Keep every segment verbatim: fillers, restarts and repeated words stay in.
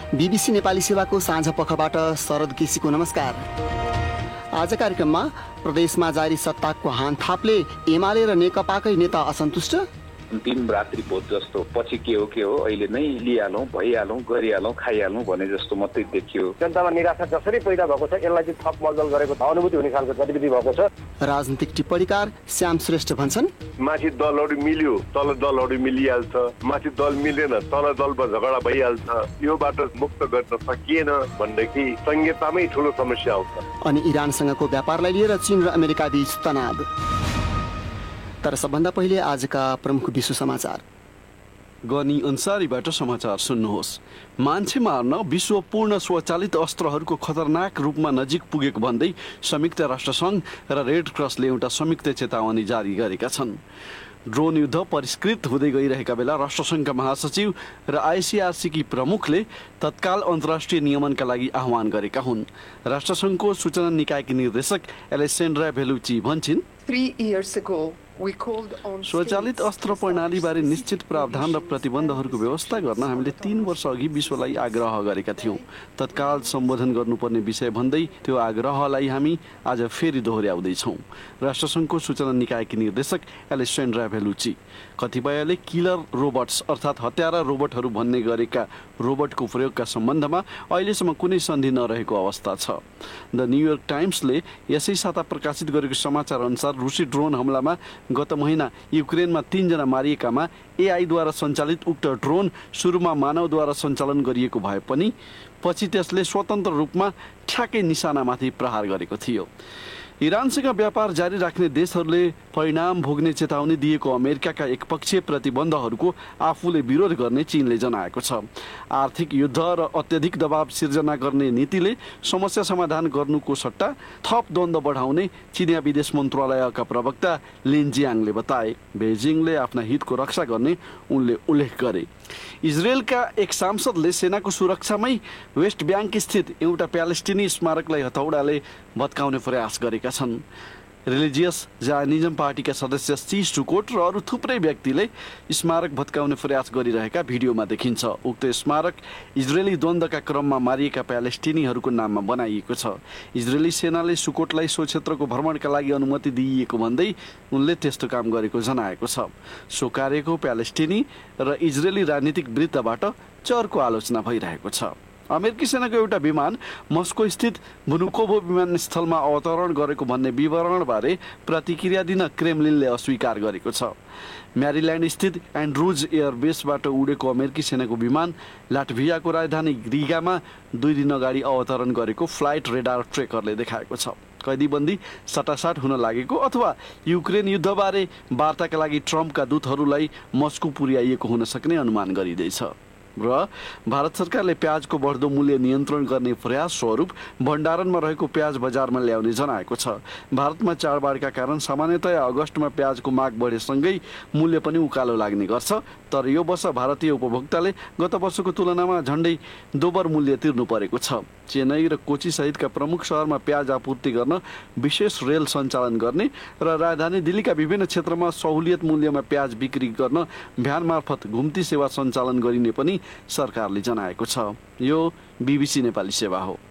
BBC Nepali सेवाको साँझ पखबाट शरद केसीको नमस्कार। आज कार्यक्रममा प्रदेशमा जारी सत्ताको हानथापले एमाले र नेकपाकै नेता असन्तुष्ट, अन्तिम रात्रि भोज जस्तो पछि के हो के हो अहिले नै लिइहालौँ, भइहालौँ, गरिहालौँ, खाइहालौँ भने जस्तो मात्रै देखियो। जनतामा निराशा जसरी पैदा भएको छ यसलाई चाहिँ थप मलदल गरेको अनुभूति हुने खालको गतिविधि भएको छ। राजनीतिक टिप्पणीकार श्याम श्रेष्ठ भन्छन्, माथि दलहरू मिल्यो तल दलहरू मिलिहाल्छ, माथि दल मिलेन तल दलमा झगडा भइहाल्छ, योबाट मुक्त गर्न सकिएन भनेदेखि संहितामै ठुलो समस्या आउँछ। अनि इरानसँगको व्यापारलाई लिएर चीन र अमेरिका बीच तनाव। तर सबभन्दा पहिले आजका प्रमुख विश्व समाचार। गनी अन्सारीबाट समाचार सुन्नुहोस्। मान्छे मार्न विश्व पूर्ण स्वचालित अस्त्रहरूको खतरनाक रूपमा नजिक पुगेको भन्दै संयुक्त राष्ट्रसङ्घ र रेड क्रसले एउटा संयुक्त चेतावनी जारी गरेका छन्। ड्रोन युद्ध परिष्कृत हुँदै गइरहेका बेला राष्ट्रसङ्घका महासचिव र आइसिआरसीकी प्रमुखले तत्काल अन्तर्राष्ट्रिय नियमनका लागि आह्वान गरेका हुन्। राष्ट्रसङ्घको सूचना निकायकी निर्देशक एलेसेन्ड्रा भेलुची भन्छिन्, स्वचालित अस्त्र प्रणालीबारे निश्चित प्रावधान र प्रतिबन्धहरूको व्यवस्था गर्न हामीले तीन वर्ष अघि विश्वलाई आग्रह गरेका थियौँ। तत्काल सम्बोधन गर्नुपर्ने विषय भन्दै त्यो आग्रहलाई हामी आज फेरि दोहोर्याउँदैछौँ। राष्ट्रसङ्घको सूचना निकायकी निर्देशक एलेसेन्ड्रा भेलुची। कतिपयले किलर रोबोट्स अर्थात् हत्यारा रोबोटहरू भन्ने गरेका रोबोटको प्रयोगका सम्बन्धमा अहिलेसम्म कुनै सन्धि नरहेको अवस्था छ। द न्युयोर्क टाइम्सले यसै साता प्रकाशित गरेको समाचार अनुसार रुसी ड्रोन हमलामा गत महिना युक्रेनमा तीनजना मारिएकामा एआईद्वारा सञ्चालित उक्त ड्रोन सुरुमा मानवद्वारा सञ्चालन गरिएको भए पनि पछि त्यसले स्वतन्त्र रूपमा ठ्याक्कै निशानामाथि प्रहार गरेको थियो। इरानसँग व्यापार जारी राख्ने देशहरूले परिणाम भोग्ने चेतावनी दिएको अमेरिकाका एकपक्षीय प्रतिबन्धहरूको आफूले विरोध गर्ने चीनले जनाएको छ। आर्थिक युद्ध र अत्यधिक दबाव सिर्जना गर्ने नीतिले समस्या समाधान गर्नुको सट्टा थप द्वन्द्व बढाउने चिनिया विदेश मन्त्रालयका प्रवक्ता लिन जियाङले बताए। बेजिङले आफ्ना हितको रक्षा गर्ने उनले उल्लेख गरे। इजरायलका एक सांसदले सेनाको सुरक्षामै वेस्ट ब्याङ्क स्थित एउटा प्यालेस्टिनी स्मारकलाई हथौडाले भत्काउने प्रयास गरेका छन्। रिलिजियस जायनिजम पार्टीका सदस्य स्टिभ सुकोट र अरू थुप्रै व्यक्तिले स्मारक भत्काउने प्रयास गरिरहेका भिडियोमा देखिन्छ। उक्त स्मारक इजरायली द्वन्द्वका क्रममा मारिएका प्यालेस्टिनीहरूको नाममा बनाइएको छ। इजरायली सेनाले सुकोटलाई सो क्षेत्रको भ्रमणका लागि अनुमति दिइएको भन्दै उनले त्यस्तो काम गरेको जनाएको छ। सो कार्यको प्यालेस्टिनी र इजरायली राजनीतिक वृत्तबाट चर्को आलोचना भइरहेको छ। अमेरिकी सेनाको एउटा विमान मस्को स्थित भुनुकोभो विमानस्थलमा अवतरण गरेको भन्ने विवरणबारे प्रतिक्रिया दिन क्रेमलिनले अस्वीकार गरेको छ। म्यारील्यान्ड स्थित एन्ड्रुज एयरबेसबाट उडेको अमेरिकी सेनाको विमान लाटभियाको राजधानी रिगामा दुई दिन अगाडि अवतरण गरेको फ्लाइट रेडार ट्रेकरले देखाएको छ। कैदीबन्दी सटासाट हुन लागेको अथवा युक्रेन युद्धबारे वार्ताका लागि ट्रम्पका दूतहरूलाई मस्को पुर्याइएको हुन सक्ने अनुमान गरिँदैछ। र भारत सरकारले प्याजको बढ्दो मूल्य नियन्त्रण गर्ने प्रयास स्वरूप भण्डारणमा रहेको प्याज बजारमा ल्याउने जनाएको छ। भारतमा चाडबाडका कारण सामान्यतया अगस्तमा प्याजको माग बढेसँगै मूल्य पनि उकालो लाग्ने गर्छ। तर यो वर्ष भारतीय उपभोक्ताले गत वर्षको तुलनामा झन्डै दोब्बर मूल्य तिर्नु परेको छ। चेन्नई र कोची सहितका प्रमुख शहरमा प्याज आपूर्ति गर्न विशेष रेल सञ्चालन गर्ने र राजधानी दिल्लीका विभिन्न क्षेत्रमा सहुलियत मूल्यमा प्याज बिक्री गर्न भ्यान मार्फत घुम्ती सेवा सञ्चालन गरिने पनि सरकारले जनाएको छ। यो बीबीसी नेपाली सेवा हो।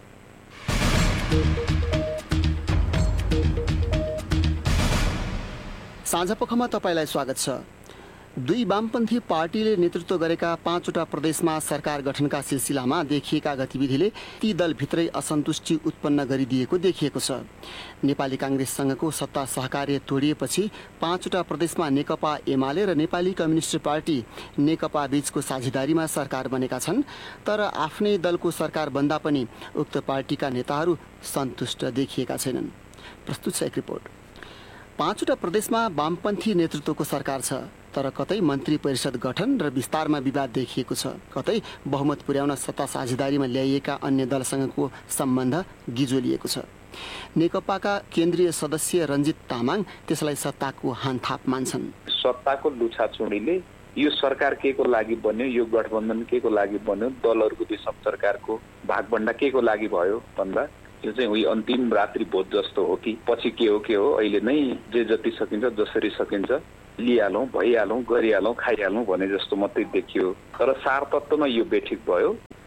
साँझपखमा तपाईँलाई स्वागत छ। दुई वामपन्थी पार्टीले नेतृत्व गरेका पाँचवटा प्रदेशमा सरकार गठनका सिलसिलामा देखिएका गतिविधिले ती दलभित्रै असन्तुष्टि उत्पन्न गरिदिएको देखिएको छ। नेपाली काङ्ग्रेससँगको सत्ता सहकार्य तोडिएपछि पाँचवटा प्रदेशमा नेकपा एमाले र नेपाली कम्युनिस्ट पार्टी नेकपा बीचको साझेदारीमा सरकार बनेका छन्। तर आफ्नै दलको सरकार बन्दा पनि उक्त पार्टीका नेताहरू सन्तुष्ट देखिएका छैनन्। प्रस्तुत छ एक रिपोर्ट। पाँचवटा प्रदेशमा वामपन्थी नेतृत्वको सरकार छ, तर कतै मन्त्री परिषद गठन र विस्तारमा विवाद देखिएको छ, कतै बहुमत पुर्याउन सत्ता साझेदारीमा ल्याइएका अन्य दलसँगको सम्बन्ध गिजोलिएको छ। नेकपाका केन्द्रीय सदस्य रञ्जित तामाङ त्यसलाई सत्ताको हानथाप मान्छन्। सत्ताको लुछाचुँडीले यो सरकार के को लागि बन्यो, यो गठबन्धन के को लागि बन्यो, दलहरूको बीचमा सरकारको भागभण्डा के को लागि भयो भन्दा यो चाहिँ उही अन्तिम रात्रि भोज जस्तो हो कि पछि के हो के हो अहिले नै जे जति सकिन्छ जसरी सकिन्छ लिइहालौँ, भइहालौँ, गरिहालौँ, खाइहालौँ भने जस्तो मात्रै देखियो। तर सार तत्त्वमा यो बेठिक भयो।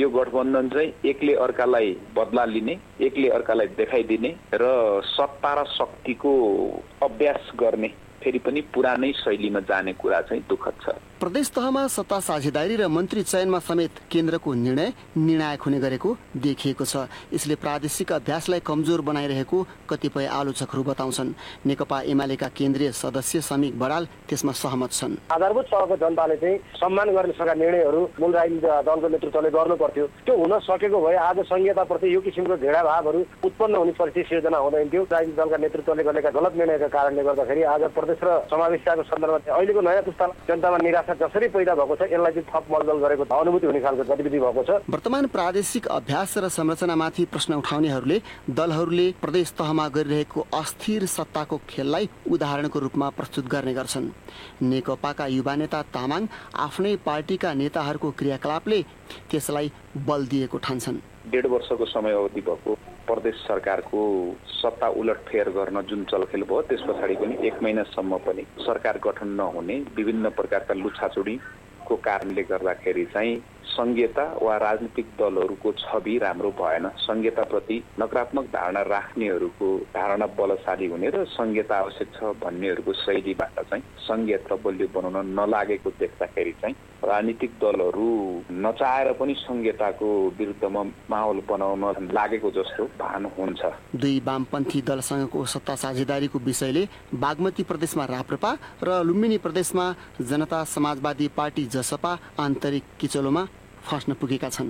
यो गठबन्धन चाहिँ एकले अर्कालाई बदला लिने, एकले अर्कालाई देखाइदिने र सत्ता र शक्तिको अभ्यास गर्ने फेरि पनि पुरानै शैलीमा जाने कुरा चाहिँ दुःखद छ। प्रदेश तहमा सत्ता साझेदारी र मन्त्री चयनमा समेत केन्द्रको निर्णय निर्णायक हुने गरेको देखिएको छ। यसले प्रादेशिक अभ्यासलाई कमजोर बनाइरहेको कतिपय आलोचकहरू बताउँछन्। नेकपा एमालेका केन्द्रीय सदस्य समीक बडाल त्यसमा सहमत छन्। आधारभूत तहको जनताले चाहिँ सम्मान गर्ने सका निर्णयहरू मूल राजनीतिक दलको नेतृत्वले गर्नु पर्थ्यो। त्यो हुन सकेको भए आज संहिताप्रति यो किसिमको घृणा भावहरू उत्पन्न हुने परिस्थिति सिर्जना हुँदैन थियो। राजनीतिक दलका नेतृत्वले गरेका गलत निर्णयका कारणले गर्दाखेरि आज प्रदेश र समावेशताको सन्दर्भमा अहिलेको नयाँ पुस्तामा जनतामा निराशा जसरी पैदा भएको छ यसलाई चाहिँ थप मलदल गरेको अनुभूति हुने खालको गतिविधि भएको छ। वर्तमान प्रादेशिक अभ्यास र संरचनामाथि प्रश्न उठाउनेहरूले दलहरूले प्रदेश तहमा गरिरहेको अस्थिर सत्ताको खेललाई उदाहरणको रूपमा प्रस्तुत गर्ने गर्छन्। नेकपाका युवा नेता तामाङ आफ्नै पार्टीका नेताहरूको क्रियाकलापले त्यसलाई बल दिएको ठान्छन्। डेढ वर्षको समय अवधि भएको प्रदेश सरकारको सत्ता उलटफेर गर्न जुन चलखेल भयो त्यस पछाडि पनि एक महिनासम्म पनि सरकार गठन नहुने विभिन्न प्रकारका लुछाचुडीको कारणले गर्दाखेरि चाहिँ संघीयता वा राजनीतिक दलहरूको छवि राम्रो भएन। संघीयताप्रति नकारात्मक धारणा राख्नेहरूको धारणा बलशाली हुने र संघीयता आवश्यक छ भन्नेहरूको शैलीबाट चाहिँ संघीयता बलियो बनाउन नलागेको देख्दाखेरि चाहिँ राजनीतिक दलहरू नचाहेर पनि संघीयताको विरुद्धमा माहौल बनाउन लागेको जस्तो भान हुन्छ। दुई वामपन्थी दलसँगको सत्ता साझेदारीको विषयले बागमती प्रदेशमा राप्रपा र लुम्बिनी प्रदेशमा जनता समाजवादी पार्टी जसपा आन्तरिक किचलोमा फस्न पुगेका छन्।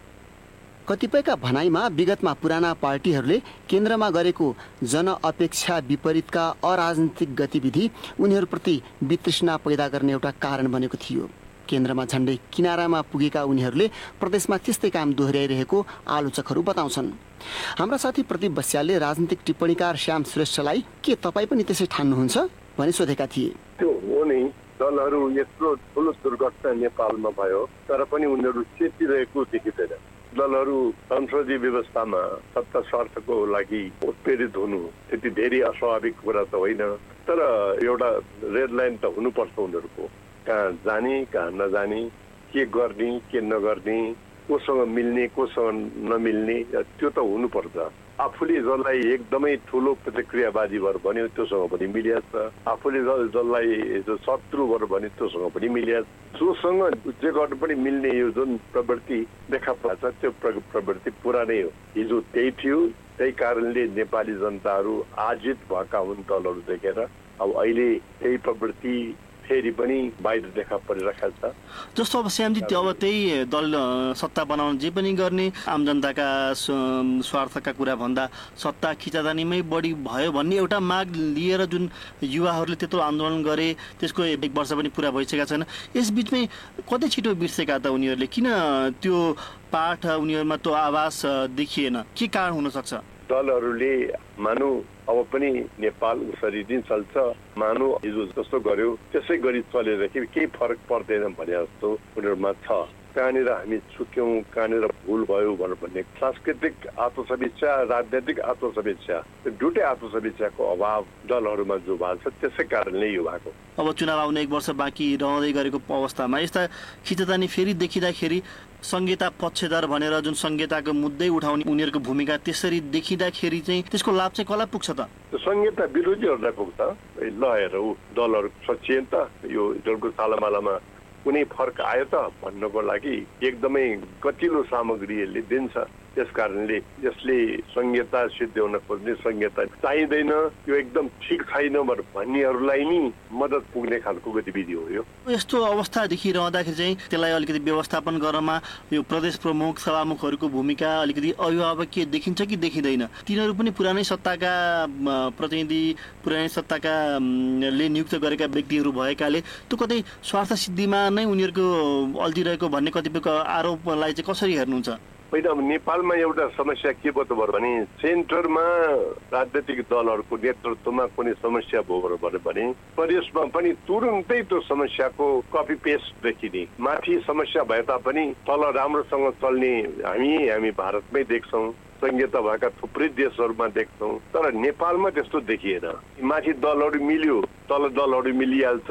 कतिपयका भनाइमा विगतमा पुराना पार्टीहरूले केन्द्रमा गरेको जनअपेक्षा विपरीतका अराजनीतिक गतिविधि उनीहरूप्रति वितृष्णा पैदा गर्ने एउटा कारण बनेको थियो। केन्द्रमा झण्डै किनारामा पुगेका उनीहरूले प्रदेशमा त्यस्तै काम दोहोर्याइरहेको आलोचकहरू बताउँछन्। हाम्रा साथी प्रदीप बस्यालले राजनीतिक टिप्पणीकार श्याम श्रेष्ठलाई के तपाईँ पनि त्यसै ठान्नुहुन्छ भनी सोधेका थिए। त्यो हो नै, दलहरू यत्रो ठुलो दुर्घटना नेपालमा भयो तर पनि उनीहरू चेतिरहेको देखिँदैन। दलहरू संसदीय व्यवस्थामा सत्ता स्वार्थको लागि उत्प्रेरित हुनु त्यति धेरै अस्वाभाविक कुरा त होइन, तर एउटा रेड लाइन त हुनुपर्छ उनीहरूको। कहाँ जाने कहाँ नजाने, के गर्ने के नगर्ने, कोसँग मिल्ने कोसँग नमिल्ने, त्यो त हुनुपर्छ। आफूले जसलाई एकदमै ठुलो प्रतिक्रियावादी भएर भन्यो त्योसँग पनि मिलिया छ, आफूले जसलाई शत्रु भएर भन्यो त्योसँग पनि मिलिया छ। जोसँग जे गर्नु पनि मिल्ने यो जुन प्रवृत्ति देखा पर्छ त्यो प्रवृत्ति पुरानै हो। हिजो त्यही थियो, त्यही कारणले नेपाली जनताहरू आजित भएका हुन् दलहरू देखेर। अब अहिले त्यही प्रवृत्ति फेरि पनि बाहिर देखा परिरहेको छ। जस्तो अब श्यामजी त्यो अब त्यही दल सत्ता बनाउन जे पनि गर्ने आम जनताका स्वार्थका कुरा भन्दा सत्ता खिचातानीमै बढी भयो भन्ने एउटा माग लिएर जुन युवाहरूले त्यत्रो आन्दोलन गरे त्यसको एक वर्ष पनि पुरा भइसकेका छैन। यसबिचमै कतै छिटो बिर्सेका त उनीहरूले, किन त्यो पाठ उनीहरूमा त्यो आवाज देखिएन, के कारण हुन सक्छ? दलहरूले मानु अब पनि नेपाल उसरी दिन चल्छ, मानु हिजो जस्तो गर्यो त्यसै गरी चलेर कि केही फरक पर्दैन भने जस्तो उनीहरूमा छ। कहाँनिर हामी चुक्यौँ, कहाँनिर भुल भयो भनेर भन्ने सांस्कृतिक आत्मसमीक्षा, राजनैतिक आत्मसमीक्षा, त्यो दुटै आत्मसमीक्षाको अभाव दलहरूमा जो भएको छ त्यसै कारणले यो भएको। अब चुनाव आउने एक वर्ष बाँकी रहँदै गरेको अवस्थामा यस्ता खिचतानी फेरि देखिँदाखेरि संहिता पक्षधर भनेर जुन संहिताको मुद्दै उठाउने उनीहरूको भूमिका त्यसरी देखिँदाखेरि चाहिँ त्यसको लाभ चाहिँ कसलाई पुग्छ त? संहिता विरोधीहरूलाई पुग्छ। ल हेर ऊ दलहरू सचिएन त, यो दलको तालामालामा कुनै फरक आयो त भन्नको लागि एकदमै गतिलो सामग्री यसले दिन्छ। त्यस कारणले यसले संहिता सिद्ध्याउन खोज्ने, संहिता चाहिँदैन, यो एकदम ठिक छैन भनेर भन्नेहरूलाई नि मद्दत पुग्ने खालको गतिविधि हो यो। यस्तो अवस्था देखिरहँदाखेरि चाहिँ त्यसलाई अलिकति व्यवस्थापन गर्नमा यो प्रदेश प्रमुख सभामुखहरूको भूमिका अलिकति अभिभावकीय देखिन्छ कि देखिँदैन? तिनीहरू पनि पुरानै सत्ताका प्रतिनिधि, पुरानै सत्ताका ले नियुक्त गरेका व्यक्तिहरू भएकाले त्यो कतै स्वार्थ सिद्धिमा नै उनीहरूको अल्झिरहेको भन्ने कतिपयको आरोपलाई चाहिँ कसरी हेर्नुहुन्छ? होइन, अब नेपालमा एउटा समस्या के भयो भने सेन्टरमा राजनैतिक दलहरूको नेतृत्वमा कुनै समस्या भयो भने प्रदेशमा पनि तुरुन्तै त्यो समस्याको कपी पेस्ट देखिने। माथि समस्या भए तापनि तल राम्रोसँग चल्ने हामी हामी भारतमै देख्छौँ, संहिता भएका थुप्रै देशहरूमा देख्छौँ, तर नेपालमा त्यस्तो देखिएन। माथि दलहरू मिल्यो, तल दलहरू मिलिहाल्छ,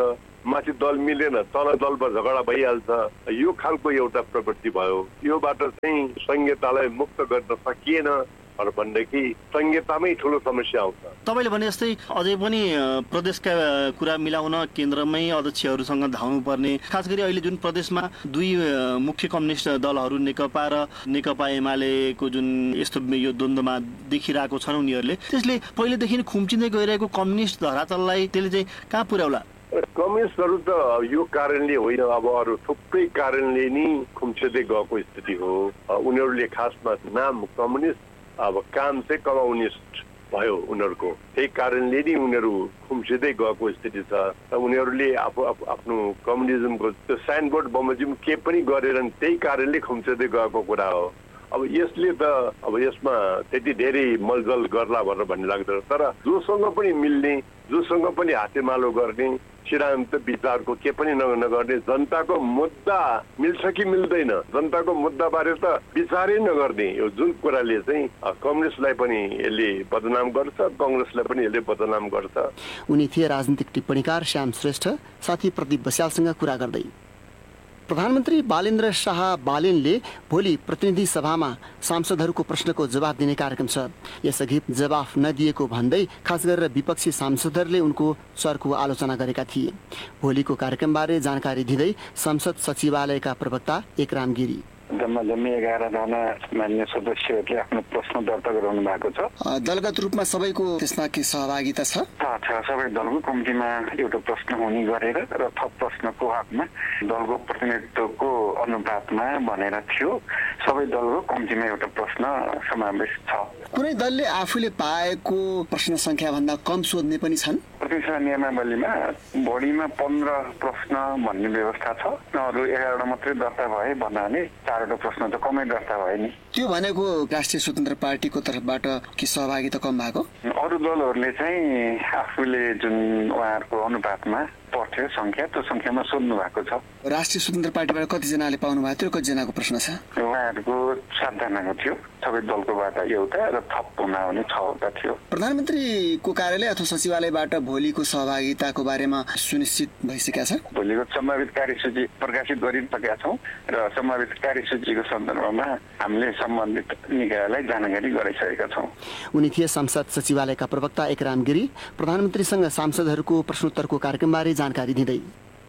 माथि दल मिलेन तल दलमा झगडा भइहाल्छ यो खालको एउटा प्रवृत्ति भयो योबाट चाहिँ संहितालाई मुक्त गर्न सकिएन भनेदेखि संहितामै ठुलो समस्या आउँछ। तपाईँले भने जस्तै अझै पनि प्रदेशका कुरा मिलाउन केन्द्रमै अध्यक्षहरूसँग धाउनु पर्ने खास गरी अहिले जुन प्रदेशमा दुई मुख्य कम्युनिस्ट दलहरू नेकपा र नेकपा एमालेको जुन यस्तो यो द्वन्द्वमा देखिरहेको छन् उनीहरूले त्यसले पहिलेदेखि खुम्चिँदै गइरहेको कम्युनिस्ट धरातललाई त्यसले चाहिँ कहाँ पुर्याउला? कम्युनिस्टहरू त यो कारणले होइन अब अरू थुप्रै कारणले नै खुम्चिँदै गएको स्थिति हो। उनीहरूले खासमा नाम कम्युनिस्ट अब काम चाहिँ कम्युनिस्ट भयो उनीहरूको त्यही कारणले नै उनीहरू खुम्चिँदै गएको स्थिति छ। उनीहरूले आफू आफ्नो कम्युनिजमको त्यो साइनबोर्ड बमोजिम के पनि गरेर त्यही कारणले खुम्चिँदै गएको कुरा हो। अब यसले त अब यसमा त्यति धेरै मलजल गर्ला भनेर भन्ने लाग्दैन तर जोसँग पनि मिल्ने जोसँग पनि हातेमालो गर्ने सिद्धान्त विचारको के पनि नगर्ने जनताको मुद्दा मिल्छ कि मिल्दैन जनताको मुद्दाबारे त विचारै नगर्ने यो जुन कुराले चाहिँ कम्युनिस्टलाई पनि यसले बदनाम गर्छ कङ्ग्रेसलाई पनि यसले बदनाम गर्छ। उनी थिए राजनीतिक टिप्पणीकार श्याम श्रेष्ठ। साथी प्रदीप बस्यालसँग कुरा गर्दै प्रधानमन्त्री बालेन्द्र शाह बालेनले भोलि प्रतिनिधि सभामा सांसदहरूको प्रश्नको जवाफ दिने कार्यक्रम छ। यसअघि जवाफ नदिएको भन्दै खास गरेर विपक्षी सांसदहरूले उनको चर्को आलोचना गरेका थिए। भोलिको कार्यक्रमबारे जानकारी दिँदै संसद सचिवालयका प्रवक्ता एकराम गिरी जम्मा जम्मी एघार जना मान्य सदस्यहरूले आफ्नो प्रश्न दर्ता गराउनु भएको छ। दलगत रूपमा सबैको त्यसमा के सहभागिता छ? सबै दलको कम्तीमा एउटा प्रश्न हुने गरेर र थप प्रश्नको हकमा दलको प्रतिनिधित्वको अनुपातमा भनेर थियो। सबै दलको कम्तीमा एउटा प्रश्न समावेश छ। कुनै दलले आफूले पाएको प्रश्न संख्या भन्दा कम सोध्ने पनि छन्। प्रतिनिधि नियमावलीमा बढीमा पन्ध्र प्रश्न भन्ने व्यवस्था छ। अरू एघारवटा मात्रै दर्ता भए भन्नाले चारवटा प्रश्न त कमै दर्ता भयो नि। त्यो भनेको राष्ट्रिय स्वतन्त्र पार्टीको तर्फबाट के सहभागिता कम भएको? अरू दलहरूले चाहिँ आफूले जुन उहाँहरूको अनुपातमा पर्थ्यो संख्या त्यो संख्यामा सोध्नु भएको छ। राष्ट्रिय स्वतन्त्र पार्टीबाट कतिजनाले पाउनु भएको थियो कतिजनाको प्रश्न छ? उहाँहरूको सातजनाको थियो सबै दलकोबाट एउटा र थप हुन आउने छवटा थियो। प्रधानमन्त्रीको कार्यालय अथवा सचिवालयबाट भोलिको सहभागिताको बारेमा सुनिश्चित भइसकेका छ? भोलिको सम्भावित कार्यसूची प्रकाशित गरिसकेका छौँ र सम्भावित कार्यसूचीको सन्दर्भमा हामीले सम्बन्धित निकायलाई जानकारी गराइसकेका छौँ। उनी थिए संसद सचिवालयका प्रवक्ता एकराम गिरी प्रधानमन्त्रीसँग सांसदहरूको प्रश्नोत्तरको कार्यक्रमबारे जानकारी दिँदै।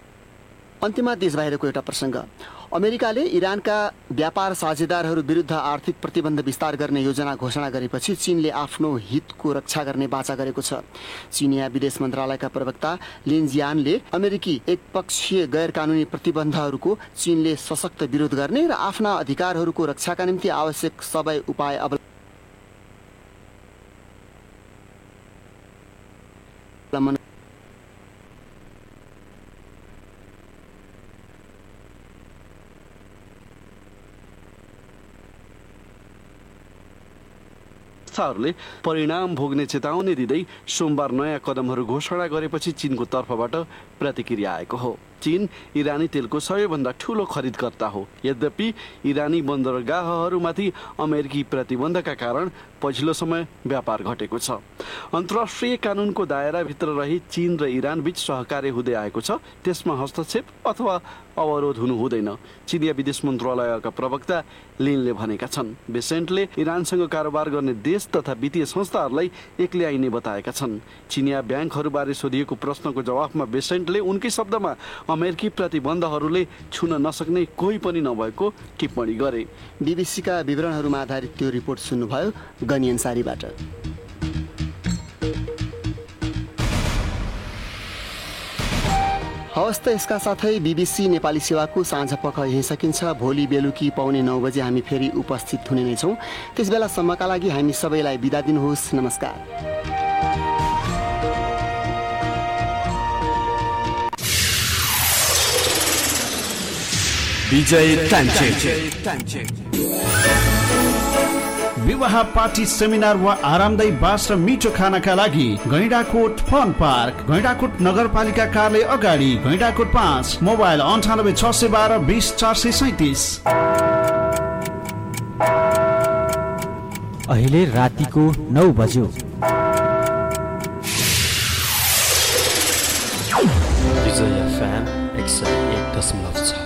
अन्त्यमा देश बाहिरको एउटा प्रसङ्ग। अमेरिकाले इरानका व्यापार साझेदारहरू विरुद्ध आर्थिक प्रतिबन्ध विस्तार गर्ने योजना घोषणा गरेपछि चीनले आफ्नो हितको रक्षा गर्ने बाचा गरेको छ। चीनिया विदेश मन्त्रालयका प्रवक्ता लिन जियानले अमेरिकी एकपक्षीय गैर कानुनी प्रतिबन्धहरूको चीनले सशक्त विरोध गर्ने र आफ्ना अधिकारहरूको रक्षाका निम्ति आवश्यक सबै उपाय अवलम्बन संस्थाहरूले परिणाम भोग्ने चेतावनी दिँदै सोमबार नयाँ कदमहरू घोषणा गरेपछि चीनको तर्फबाट प्रतिक्रिया आएको हो। चीन इरानी तेलको सबैभन्दा ठूलो खरिदकर्ता हो। यद्यपि इरानी बन्दरगाहहरूमाथि अमेरिकी प्रतिबन्धका कारण पछिल्लो समय व्यापार घटेको छ। अन्तर्राष्ट्रिय कानुनको दायराभित्र रही चीन र इरान बीच सहकार्य हुँदै आएको छ। त्यसमा हस्तक्षेप अथवा अवरोध हुनु हुँदैन, चिनिया विदेश मन्त्रालयका प्रवक्ता लिनले भनेका छन्। बेसेन्टले इरानसँग कारोबार गर्ने देश तथा वित्तीय संस्थाहरूलाई एक्ल्याइने बताएका छन्। चिनिया ब्याङ्कहरूबारे सोधिएको प्रश्नको जवाफमा बेसेन्टले उनकै शब्दमा अमेरिकी प्रतिबन्धहरूले छुन नसक्ने कोही पनि नभएको टिप्पणी गरे। बीबीसीका विवरणहरूमा आधारित त्यो रिपोर्ट सुन्नुभयो गनी अन्सारीबाट। हवस् त यसका साथै बीबीसी नेपाली सेवाको साँझ पख यहीँ सकिन्छ। भोलि बेलुकी पाउने नौ बजे हामी फेरि उपस्थित हुने नै छौँ। त्यस बेलासम्मका लागि हामी सबैलाई बिदा दिनुहोस्। नमस्कार। विजय टान्चे विवाह पार्टी सेमिनार वा आरामदायी बास र मिठो खानाका लागि गैंडाकोट फन पार्क, गैंडाकोट नगरपालिका कार्यालय अगाडि, गैंडाकोट पाँच, मोबाइल अन्ठानब्बे छ सय बाह्र बिस चार सय सैतिस। अहिले रातिको नौ बज्यो। विजय एफएम एक सय एक दशमलव छ।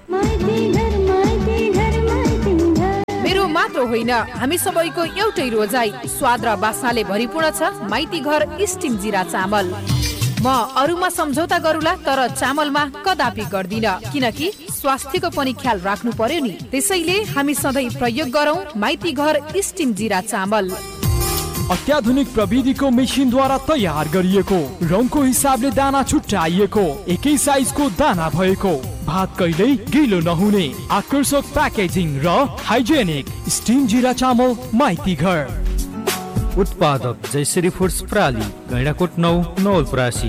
मेरो मात्र होइन, हामी सबैको एउटै रोजाइ स्वाद र बास्नाले भरिपूर्ण छ माइती घर स्टिम जिरा चामल। म अरूमा सम्झौता गरूला तर चामलमा कदापि गर्दिन, किनकि स्वास्थ्यको पनि ख्याल राख्नु पर्यो नि। त्यसैले हामी सधैँ प्रयोग गरौँ माइती घर स्टिम जिरा चामल। अत्याधुनिक प्रविधिको मेसिनद्वारा तयार गरिएको, रङको हिसाबले दाना छुट्याइएको, एकै साइजको दाना भएको, भात कहिल्यै गिलो नहुने, आकर्षक प्याकेजिङ र हाइजेनिक स्टिम जिरा चामल माइती घर। उत्पादक जयश्री फुड्स प्राली, गैंडाकोट नौ नवलपरासी।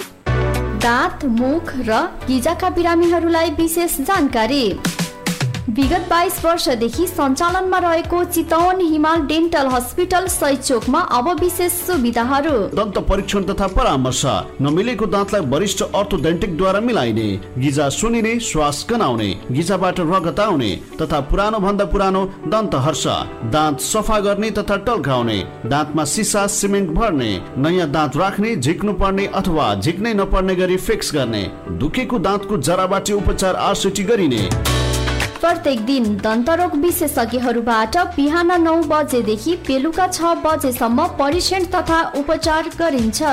दाँत, मुख र गिजाका बिरामीहरूलाई विशेष जानकारी। विगत बाइस वर्षदेखि सञ्चालनमा रहेको चितवन हिमाल डेन्टल हस्पिटल सही चोकमा अब विशेष सुविधाहरू। दन्त परीक्षण तथा परामर्श, नमिलेको दाँतलाई वरिष्ठ अर्थोडेन्टिकद्वारा मिलाइने, गिजा सुनिने, श्वास गनाउने, गिजाबाट रगत आउने तथा पुरानो भन्दा पुरानो दन्त हर्ष, दाँत सफा गर्ने तथा टल्काउने, दाँतमा सिसा सिमेन्ट भर्ने, नयाँ दाँत राख्ने, झिक्नु पर्ने अथवा झिक्नै नपर्ने गरी फिक्स गर्ने, दुखेको दाँतको जराबाट उपचार आरसिटी गरिने। प्रत्येक दिन दन्तरोग विशेषज्ञहरूबाट बिहान नौ बजेदेखि बेलुका छ बजेसम्म परीक्षण तथा उपचार गरिन्छ।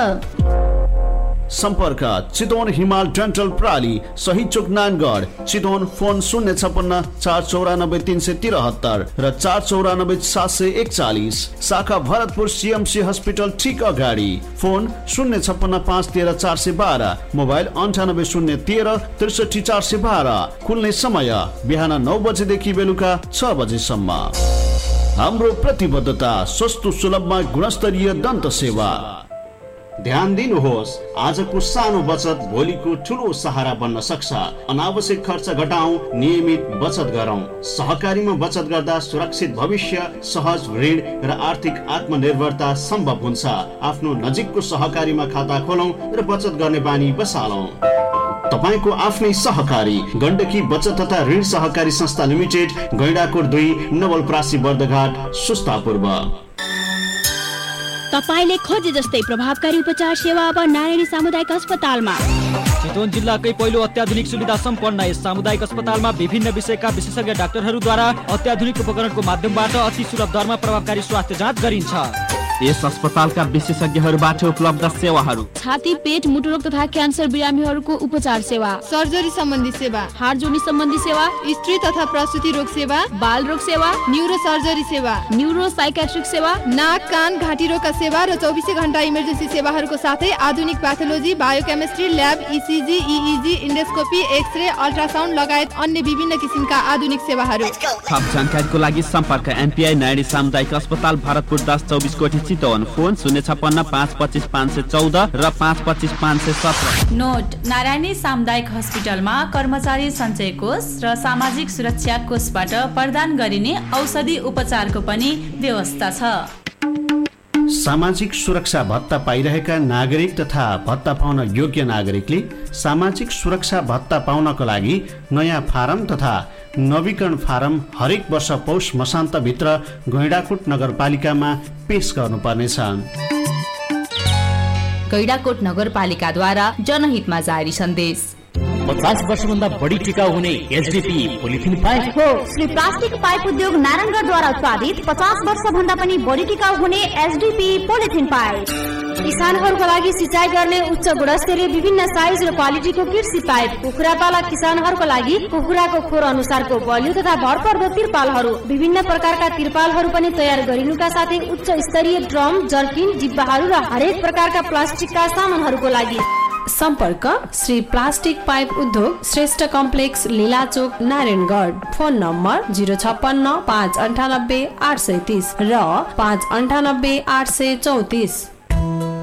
सम्पर्क चितवन हिमाल डेन्टल प्राली, सही चोक नानगढ, चितवन। फोन शून्य छपन्न चार चौरानब्बे तीन सय तिरहत्तर र चार चौरानब्बे सात सय एकचालिस। शाखा भरतपुर सिएमसी हस्पिटल ठिक अगाडि। फोन शून्य छपन्न पाँच तेह्र चार सय बाह्र, मोबाइल अन्ठानब्बे शून्य तेह्र त्रिसठी चार सय बाह्र। खुल्ने समय बिहान नौ बजेदेखि बेलुका छ बजेसम्म। हाम्रो प्रतिबद्धता सस्तो सुलभमा गुणस्तरीय दन्त सेवा। ध्यान दिनुहोस्, आजको सानो बचत भोलिको ठुलो सहारा बन्न सक्छ। अनावश्यक खर्च घटाऊ, नियमित बचत गरौँ। सहकारीमा बचत गर्दा सुरक्षित भविष्य, सहज ऋण र आर्थिक आत्मनिर्भरता सम्भव हुन्छ। आफ्नो नजिकको सहकारीमा खाता खोलौँ र बचत गर्ने बानी बसालौँ। तपाईको आफ्नै सहकारी गण्डकी बचत तथा ऋण सहकारी संस्था लिमिटेड, गैंडाकोट दुई, नवलपरासी, बर्दघाट, सुस्ता पूर्व। तपाईले खोजे जस्तै प्रभावकारी उपचार सेवा अब नारायणी सामुदायिक अस्पतालमा। चितवन जिल्लाकै पहिलो अत्याधुनिक सुविधा सम्पन्न यस सामुदायिक अस्पतालमा विभिन्न विषयका विशेषज्ञ डाक्टरहरूद्वारा अत्याधुनिक उपकरणको माध्यमबाट अति सुलभ दरमा प्रभावकारी स्वास्थ्य जाँच गरिन्छ। यस अस्पतालका विशेषज्ञहरूबाट उपलब्ध सेवाहरू: छाती, पेट, मुटुरोग तथा क्यान्सर बिरामीहरूको उपचार सेवा, सर्जरी सम्बन्धी सेवा, हाड जोड्ने सम्बन्धी सेवा, स्त्री तथा प्रसुति रोग सेवा, बाल रोग सेवा, न्यूरो सर्जरी सेवा, न्यूरो साइकेट्रिक सेवा, नाक, कान, घाँटी रोगका सेवा र चौबिसै घण्टा इमर्जेन्सी सेवाहरूको साथै आधुनिक pathology, biochemistry lab, ECG, इइजी, endoscopy, x-ray, ultrasound लगायत अन्य विभिन्न किसिमका आधुनिक सेवाहरू। थप जानकारीको लागि सम्पर्क एमपीआई नारायणी सामुदायिक अस्पताल, भरतपुर दस चौबिस कोठी, चितवन। फोन शून्य छप्पन्न पाँच पच्चिस पाँच सय चौध र पाँच पच्चिस पाँच सय सत्र। नोट: नारायणी सामुदायिक हस्पिटलमा कर्मचारी सञ्चय कोष र सामाजिक सुरक्षा कोषबाट प्रदान गरिने औषधि उपचारको पनि व्यवस्था छ। सामाजिक सुरक्षा भत्ता पाइरहेका नागरिक तथा भत्ता पाउन योग्य नागरिकले सामाजिक सुरक्षा भत्ता पाउनको लागि नयाँ फारम तथा नवीकरण फारम हरेक वर्ष पौष मसान्तभित्र गैंडाकोट नगरपालिकामा पेश गर्नुपर्नेछ। गैंडाकोट नगरपालिकाद्वारा जनहितमा जारी सन्देश। पचास वर्षभन्दा बढी टिकाउ हुने एचडीपी पोलिथिन पाइप हो। श्री प्लास्टिक पाइप उद्योग नारायणगढद्वारा उत्पादित पचास वर्षभन्दा पनि बढी टिकाउ हुने एचडीपी पोलिथिन पाइप। किसानहरूको लागि सिँचाइ गर्ने उच्च गुणस्तरीय विभिन्न साइज र क्वालिटीको कृषि पाइप। कुखुरा पालक किसानहरूको लागि कुखुराको खोर अनुसारको बलियो तथा भरपर्दो तिरपालहरू, विभिन्न प्रकारका तिरपालहरू पनि तयार गरिनुका साथै उच्च स्तरीय ड्रम, जर्किन, डिब्बाहरू र हरेक प्रकारका प्लास्टिकका सामानहरूको लागि सम्पर्क श्री प्लास्टिक पाइप उद्योग, Shrestha complex, लीलाचोक, Narayangarh. Phone number zero छप्पन्न पाँच अन्ठानब्बे आठ सय तीस र पाँच अन्ठानब्बे आठ सय चौतिस।